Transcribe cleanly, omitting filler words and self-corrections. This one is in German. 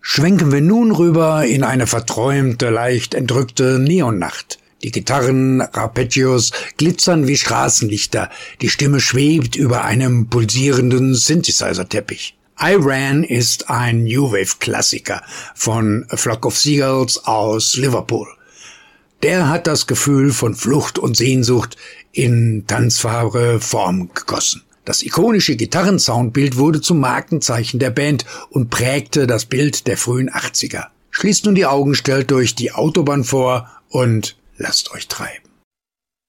Schwenken wir nun rüber in eine verträumte, leicht entrückte Neonnacht. Die Gitarren, Arpeggios glitzern wie Straßenlichter, die Stimme schwebt über einem pulsierenden Synthesizer-Teppich. I Ran ist ein New Wave-Klassiker von A Flock of Seagulls aus Liverpool. Der hat das Gefühl von Flucht und Sehnsucht in tanzbare Form gegossen. Das ikonische Gitarrensoundbild wurde zum Markenzeichen der Band und prägte das Bild der frühen 80er. Schließt nun die Augen, stellt euch die Autobahn vor und lasst euch treiben.